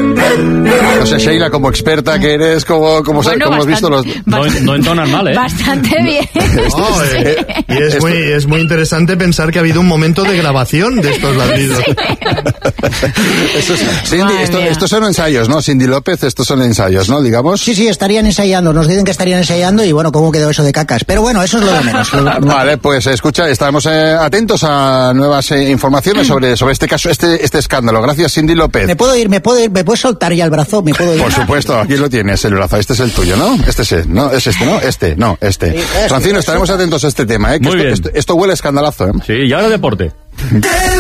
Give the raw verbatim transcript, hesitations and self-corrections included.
O sea, Sheila, como experta que eres, como, como, bueno, como has visto los... No, no entonan mal, ¿eh? Bastante bien. No, eh, y es muy, es muy interesante pensar que ha habido un momento de grabación de estos ladridos. Eso es, Cindy, esto, estos son ensayos, ¿no? Cindy López, estos son ensayos, ¿no? Digamos. Sí, sí, estarían ensayando. Nos dicen que estarían ensayando y bueno, ¿cómo quedó eso de cacas? Pero bueno, eso es lo de menos. Lo, lo... Vale, pues escucha, estaremos eh, atentos a nuevas eh, informaciones sobre, sobre este caso, este, este escándalo. Gracias, Cindy López. ¿Me puedo ir? ¿Me puedo ir? ¿Me puedes soltar ya el brazo? ¿Me puedo ir? Por supuesto, aquí lo tienes, el brazo. Este es el tuyo, ¿no? Este es, no, es este, ¿no? Este, no, este. Sí, este Francino, estaremos atentos a este tema, ¿eh? Que Muy esto, bien. esto, esto huele a escandalazo, ¿eh? Sí, y ahora deporte.